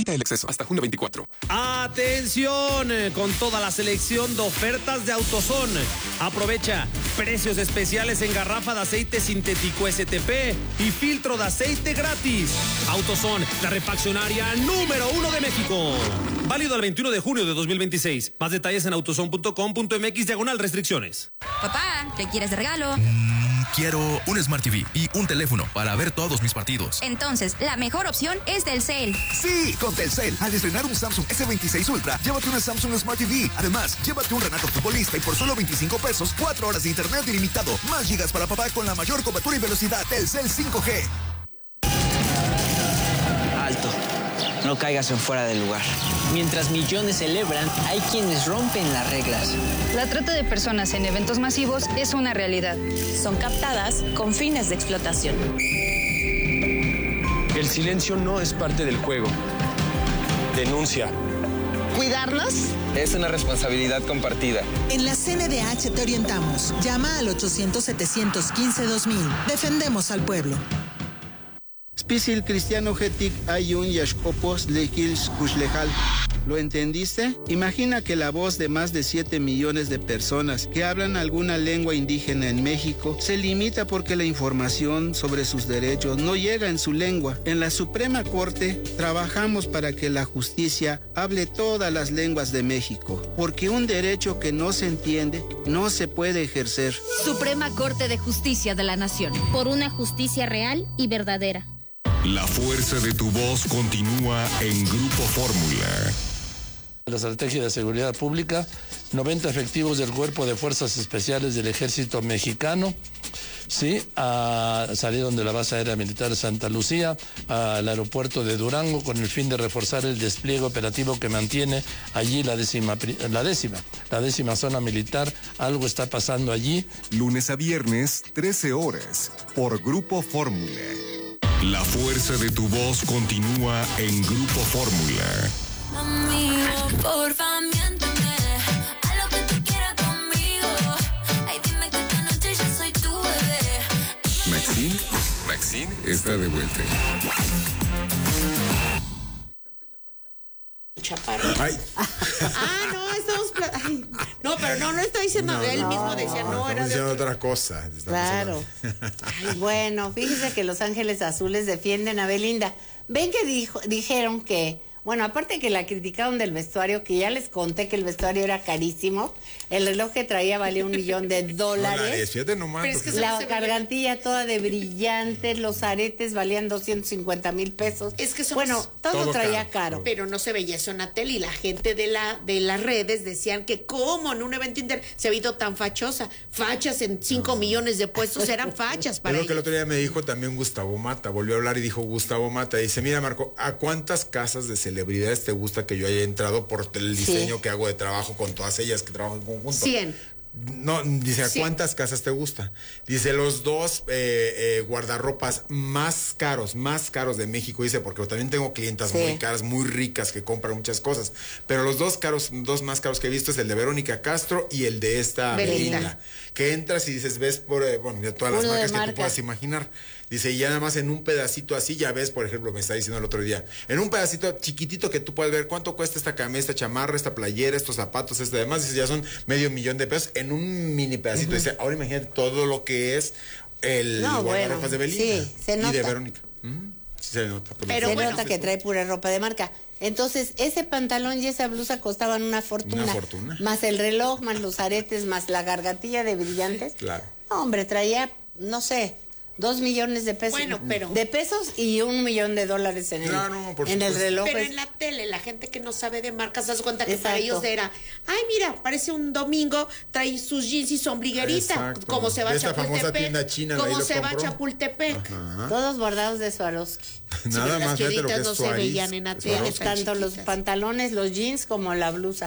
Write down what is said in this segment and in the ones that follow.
Evita el exceso. Hasta junio 24. ¡Atención! Con toda la selección de ofertas de AutoZone. Aprovecha precios especiales en garrafa de aceite sintético STP y filtro de aceite gratis. AutoZone, la refaccionaria número 1 de México. Válido al 21 de junio de 2026. Más detalles en autozone.com.mx/restricciones. Papá, ¿qué quieres de regalo? Quiero un Smart TV y un teléfono para ver todos mis partidos. Entonces, la mejor opción es Telcel. Sí, con Telcel. Al estrenar un Samsung S26 Ultra, llévate una Samsung Smart TV. Además, llévate un Renato futbolista y por solo 25 pesos, 4 horas de internet ilimitado. Más gigas para papá con la mayor cobertura y velocidad. Telcel 5G. Alto. No caigas en fuera del lugar. Mientras millones celebran, hay quienes rompen las reglas. La trata de personas en eventos masivos es una realidad. Son captadas con fines de explotación. El silencio no es parte del juego. Denuncia. ¿Cuidarnos? Es una responsabilidad compartida. En la CNDH te orientamos. Llama al 800-715-2000. Defendemos al pueblo. Spisil cristiano getic ayun yashkopos lekils kushlejal. ¿Lo entendiste? Imagina que la voz de más de 7 millones de personas que hablan alguna lengua indígena en México se limita porque la información sobre sus derechos no llega en su lengua. En la Suprema Corte trabajamos para que la justicia hable todas las lenguas de México, porque un derecho que no se entiende no se puede ejercer. Suprema Corte de Justicia de la Nación. Por una justicia real y verdadera. La fuerza de tu voz continúa en Grupo Fórmula. La estrategia de seguridad pública, 90 efectivos del Cuerpo de Fuerzas Especiales del Ejército Mexicano, sí, salieron de la base aérea militar de Santa Lucía al aeropuerto de Durango con el fin de reforzar el despliegue operativo que mantiene allí la décima zona militar. Algo está pasando allí. Lunes a viernes, 13 horas, por Grupo Fórmula. La fuerza de tu voz continúa en Grupo Fórmula. Amigo, porfa, miénteme a lo que tú quieras conmigo. Ay, dime que esta noche yo soy tu bebé. Maxine está de vuelta. Chaparro. Ay. No, estamos... Ay, no, pero no está diciendo, él mismo decía, no, era diciendo otra cosa. Claro. Ay, bueno, fíjese que Los Ángeles Azules defienden a Belinda. Ven que dijeron que, bueno, aparte que la criticaron del vestuario, que ya les conté que el vestuario era carísimo, el reloj que traía valía $1 millón. Fíjate nomás. Pero es que la gargantilla toda de brillantes, los aretes valían 250,000 pesos. Es que todo traía caro. Pero no se veía eso en la tele y la gente de las redes decían que cómo en un evento se había ido tan fachosa. Fachas en 5 millones de puestos eran fachas para Es lo ellos. que el otro día me dijo también Gustavo Mata, volvió a hablar y dijo Gustavo Mata, dice, mira Marco, ¿a cuántas casas de celebridades te gusta que yo haya entrado por el diseño que hago de trabajo con todas ellas que trabajan en conjunto? 100. No, dice, ¿a cuántas casas te gusta? Dice, los dos guardarropas más caros de México, dice, porque también tengo clientas muy caras, muy ricas, que compran muchas cosas, pero los dos más caros que he visto es el de Verónica Castro y el de esta Belinda, que entras y dices, ves por, de todas las marcas que tú puedas imaginar. Dice, y ya nada más en un pedacito así, ya ves, por ejemplo, me está diciendo el otro día, en un pedacito chiquitito que tú puedes ver cuánto cuesta esta camisa, esta chamarra, esta playera, estos zapatos, además, dice, ya son $500,000 en un mini pedacito. Dice, ahora imagínate todo lo que es el guardarropas de Belinda se nota. Y de Verónica. Se nota. Pero se nota que trae pura ropa de marca. Entonces, ese pantalón y esa blusa costaban una fortuna. Más el reloj, más los aretes, más la gargantilla de brillantes. Claro. No, hombre, traía, no sé, 2 millones de pesos. Bueno, pero... De pesos y $1 millón en el reloj. Pero en la tele, la gente que no sabe de marcas, se das cuenta que para ellos era, ay, mira, parece un domingo, trae sus jeans y su ombliguerita, como se va a Chapultepec. Como se va a Chapultepec. Todos bordados de Swarovski. Nada más, las chelitas no se veían en la tele. Tanto los pantalones, los jeans, como la blusa.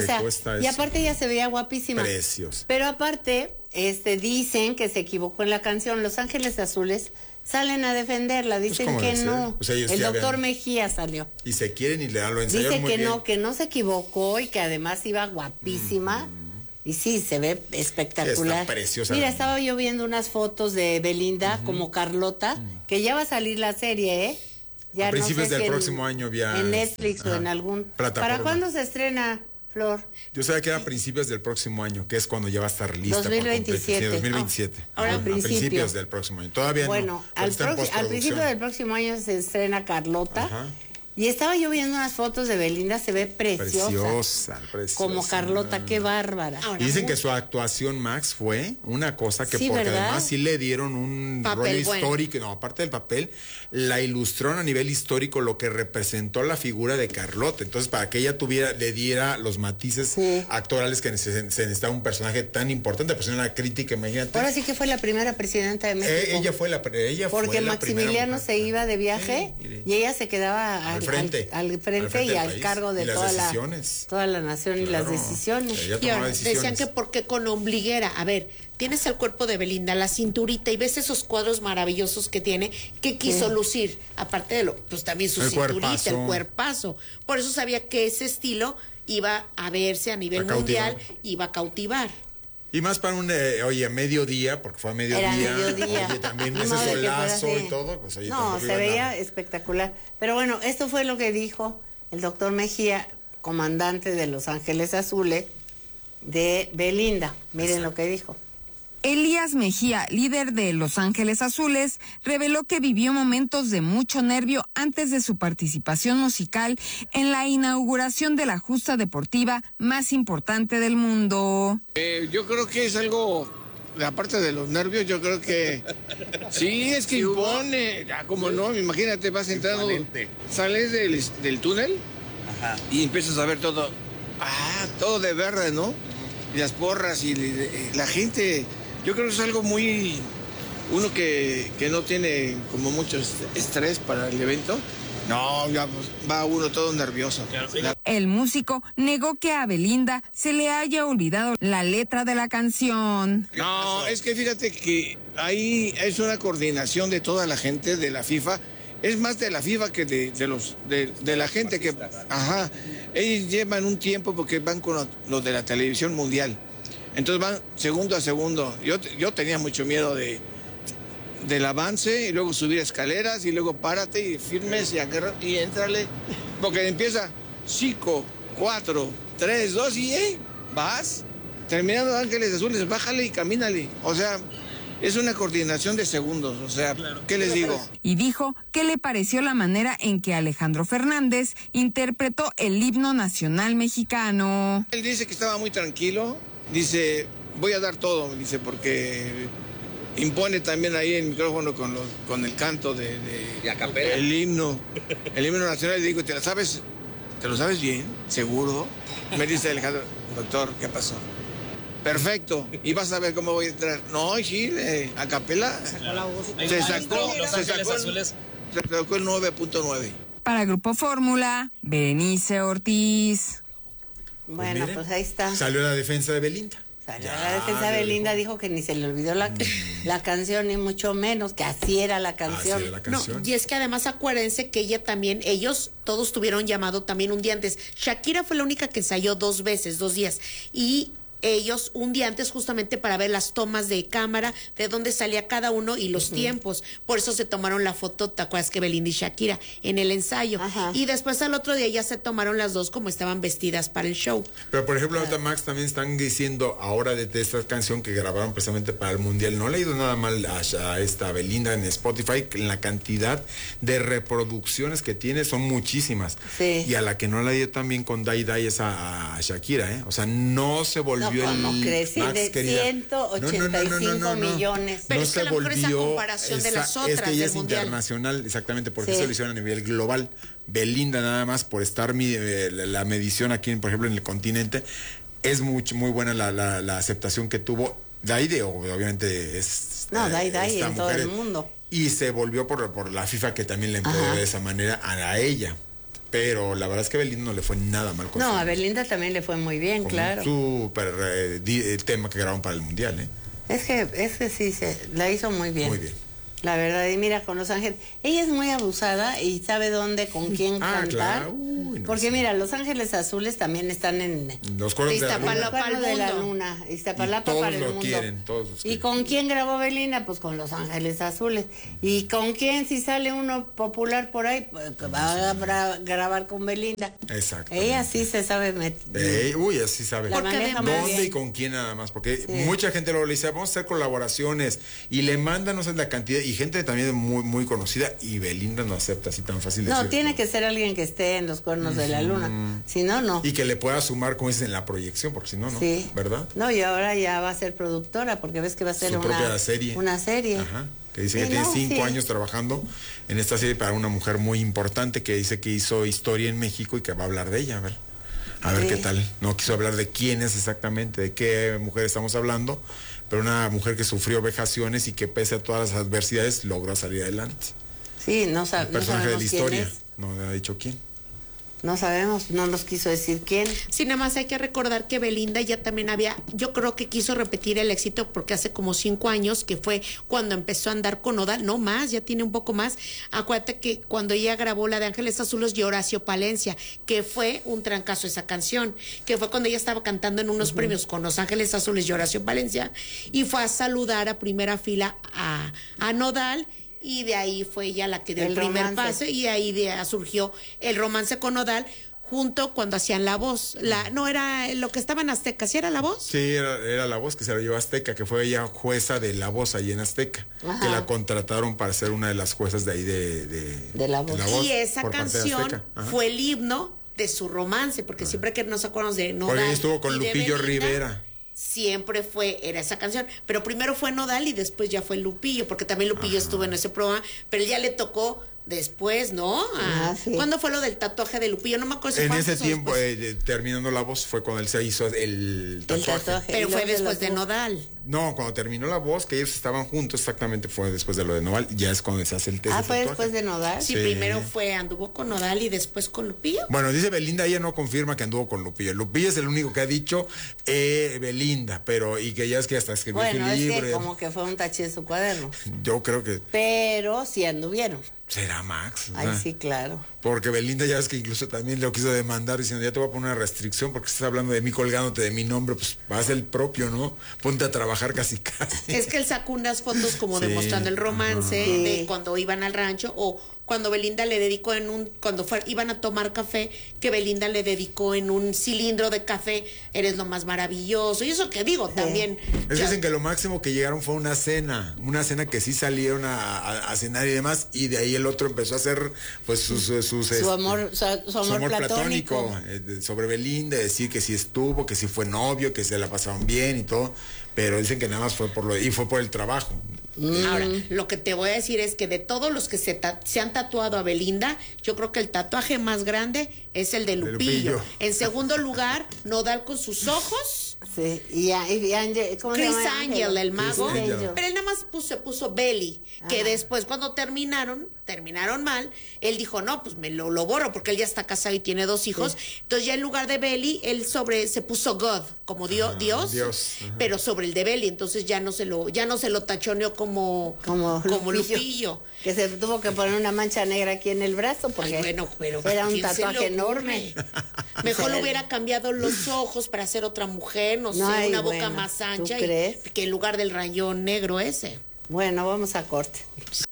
Y aparte ella se veía guapísima. Precios. Pero aparte... dicen que se equivocó en la canción. Los Ángeles Azules salen a defenderla, dicen que no. O sea, el doctor Mejía salió. Y se quieren y le dan lo ensayo. Dice que no se equivocó y que además iba guapísima. Y sí, se ve espectacular. Está preciosa. Mira, estaba yo viendo unas fotos de Belinda como Carlota, que ya va a salir la serie, a principios del próximo año vía en Netflix o en algún plataforma. ¿Para cuándo se estrena, Flor? Yo sabía que era a principios del próximo año, que es cuando ya va a estar lista. 2027. Sí, 2027. Ahora a principios del próximo año. Todavía bueno, no. al principio del próximo año se estrena Carlota. Ajá. Y estaba yo viendo unas fotos de Belinda, se ve preciosa. Como Carlota, qué bárbara. Y dicen que su actuación, Max, fue una cosa que porque ¿verdad? Además sí le dieron un rol histórico. No, aparte del papel, la ilustraron a nivel histórico lo que representó la figura de Carlota. Entonces, para que ella le diera los matices actorales que se necesitaba un personaje tan importante, pues una crítica, imagínate. Ahora sí que fue la primera presidenta de México. Ella fue la porque Maximiliano se iba de viaje y ella se quedaba al frente y al cargo de toda la nación y las decisiones. Y ahora decían que porque con ombliguera, a ver, tienes el cuerpo de Belinda, la cinturita y ves esos cuadros maravillosos que tiene, ¿qué quiso lucir? Aparte de pues también su cinturita, el cuerpazo. Por eso sabía que ese estilo iba a verse a nivel mundial, iba a cautivar. Y más para un, mediodía, porque fue a mediodía. Era mediodía. Oye, también ese solazo y todo. Pues, oye, no, se veía espectacular. Pero bueno, esto fue lo que dijo el doctor Mejía, comandante de Los Ángeles Azules, de Belinda. Miren lo que dijo. Elías Mejía, líder de Los Ángeles Azules, reveló que vivió momentos de mucho nervio antes de su participación musical en la inauguración de la justa deportiva más importante del mundo. Yo creo que es algo, aparte de los nervios, yo creo que sí, es que impone, como no, imagínate, vas entrando, sales del túnel y empiezas a ver todo, todo de verde, ¿no? Y las porras y la gente. Yo creo que es algo muy... Uno que no tiene como mucho estrés para el evento. No, ya va uno todo nervioso. El músico negó que a Belinda se le haya olvidado la letra de la canción. No, es que fíjate que ahí es una coordinación de toda la gente de la FIFA. Es más de la FIFA que de la gente que... Ajá. Ellos llevan un tiempo porque van con los de la televisión mundial. Entonces van segundo a segundo. Yo tenía mucho miedo del avance y luego subir escaleras y luego párate y firmes y éntrale. Porque empieza 5, 4, 3, 2 y vas. Terminando Ángeles Azules, bájale y camínale. O sea, es una coordinación de segundos. O sea, ¿qué les digo? Y dijo que le pareció la manera en que Alejandro Fernández interpretó el himno nacional mexicano. Él dice que estaba muy tranquilo. Dice, voy a dar todo, dice, porque impone también ahí el micrófono con el canto el himno nacional. Y digo, ¿te lo sabes bien? ¿Seguro? Me dice Alejandro, doctor, ¿qué pasó? Perfecto, y vas a ver cómo voy a entrar. No, sí, a capela. Se sacó el 9.9. Para Grupo Fórmula, Berenice Ortiz. Bueno, pues ahí está. Salió la defensa de Belinda. La defensa de Belinda dijo que ni se le olvidó la canción, ni mucho menos, que así era la canción. No, y es que además acuérdense que ellos todos tuvieron llamado también un día antes. Shakira fue la única que ensayó 2 días. Y ellos un día antes justamente para ver las tomas de cámara, de dónde salía cada uno y los tiempos. Por eso se tomaron la foto, ¿te acuerdas que Belinda y Shakira en el ensayo? Y después al otro día ya se tomaron las dos como estaban vestidas para el show. Pero por ejemplo, ahorita Max también están diciendo ahora de esta canción que grabaron precisamente para el Mundial. No le ha ido nada mal a esta Belinda en Spotify, en la cantidad de reproducciones que tiene son muchísimas. Y a la que no le ha ido también con Dai Dai es a Shakira, ¿eh? O sea, no se volvió como crecí de 185 millones. Pero es que a lo mejor esa comparación de las otras. Es que ella es mundial. internacional, exactamente, porque eso lo hicieron a nivel global. Belinda nada más por estar la medición aquí, por ejemplo, en el continente, es muy buena la aceptación que tuvo. Dai, obviamente es... Dai en todo el mundo. Y se volvió por la FIFA que también le empoderó de esa manera a ella. Pero la verdad es que a Belinda no le fue nada mal con a Belinda también le fue muy bien, claro. Súper tema que grabaron para el Mundial, ¿eh? Es que sí, la hizo muy bien. Muy bien. La verdad, y mira, con Los Ángeles, ella es muy abusada y sabe dónde, con quién cantar. Claro. Uy, no porque sé. mira, Los Ángeles Azules también están en Los coros de la luna. Iztapalapa para el mundo. Quieren, todos los ¿Y con quién grabó Belinda? Pues con Los Ángeles Azules. ¿Y con quién, si sale uno popular por ahí, pues va a grabar con Belinda? Exacto. Ella sí se sabe meter. Uy, así sabe. La maneja muy ¿Dónde bien. y con quién nada más? Porque mucha gente luego le dice, vamos a hacer colaboraciones. Y le mandan, no sé, la cantidad. Y gente también muy, muy conocida. Y Belinda no acepta así tan fácil. No, tiene que ser alguien que esté en los cuernos de la luna. Si no, no. Y que le pueda sumar, como dices, en la proyección. Porque si no, no. Sí. ¿Verdad? No, y ahora ya va a ser productora, porque ves que va a ser Su propia serie. Una serie. Ajá. Que dice que tiene 5 años trabajando en esta serie para una mujer muy importante que dice que hizo historia en México y que va a hablar de ella. A ver qué tal. No quiso hablar de quién es exactamente, de qué mujer estamos hablando, pero una mujer que sufrió vejaciones y que pese a todas las adversidades logró salir adelante. Sí, no El personaje de la quién historia. es. No me ha dicho quién. No sabemos, no nos quiso decir quién. Sí, nada más hay que recordar que Belinda ya también yo creo que quiso repetir el éxito porque hace como 5 años, que fue cuando empezó a andar con Nodal, no más, ya tiene un poco más. Acuérdate que cuando ella grabó la de Ángeles Azules y Horacio Palencia, que fue un trancazo esa canción, que fue cuando ella estaba cantando en unos premios con Los Ángeles Azules y Horacio Palencia, y fue a saludar a primera fila a Nodal. Y de ahí fue ella la que dio el primer pase y ahí surgió el romance con Nodal junto cuando hacían La Voz. No era lo que estaba en Azteca, ¿sí era La Voz? Sí, era La Voz que se la llevó a Azteca, que fue ella jueza de La Voz ahí en Azteca, que la contrataron para ser una de las juezas de ahí de La Voz. Y esa canción fue el himno de su romance, porque siempre que nos acordamos de Nodal. Porque ella estuvo con Lupillo Belinda, Rivera. Siempre era esa canción, pero primero fue Nodal y después ya fue Lupillo, porque también Lupillo estuvo en ese programa, pero ya le tocó después, ¿no? Sí. ¿Cuándo fue lo del tatuaje de Lupillo? No me acuerdo si En fue ese antes o tiempo, después. terminando La Voz, fue cuando él se hizo el tatuaje. Pero fue después de Nodal. No, cuando terminó La Voz, que ellos estaban juntos, exactamente fue después de lo de Nodal, ya es cuando se hace el test. ¿Fue después de Nodal? Sí, primero anduvo con Nodal y después con Lupillo. Bueno, dice Belinda, ella no confirma que anduvo con Lupillo. Lupillo es el único que ha dicho Belinda, y que ya es que hasta escribió su libro. Bueno, es que como que fue un tache de su cuaderno. Yo creo que... Pero sí anduvieron. ¿Será Max? Ay, sí, claro. Porque Belinda ya es que incluso también lo quiso demandar diciendo, ya te voy a poner una restricción porque estás hablando de mí colgándote de mi nombre, pues vas el propio, ¿no? Ponte a trabajar casi. Es que él sacó unas fotos como demostrando el romance de cuando iban al rancho o cuando Belinda le dedicó iban a tomar café, que Belinda le dedicó en un cilindro de café, eres lo más maravilloso. Y eso que digo también. Dicen que lo máximo que llegaron fue una cena que sí salieron a cenar y demás, y de ahí el otro empezó a hacer pues su amor platónico sobre Belinda, decir que sí estuvo, que sí fue novio, que se la pasaron bien y todo, pero dicen que nada más fue por el trabajo. Ahora, lo que te voy a decir es que de todos los que se han tatuado a Belinda, yo creo que el tatuaje más grande es el de Lupillo. En segundo lugar, Nodal con sus ojos. Sí, y ¿cómo se llama? Chris Angel, el mago. Angel. Pero él nada más se puso Belly, que después cuando terminaron mal, él dijo, no, pues me lo borro, porque él ya está casado y tiene 2 hijos. Entonces ya en lugar de Belly, él se puso God, como Dios. Pero sobre el de Belly, entonces ya no se lo tachoneó como Lupillo. Que se tuvo que poner una mancha negra aquí en el brazo porque pero era un tatuaje enorme. Mejor le hubiera cambiado los ojos para ser otra mujer, no sé, una boca más ancha, ¿tú crees? que en lugar del rayón negro ese. Bueno, vamos a corte.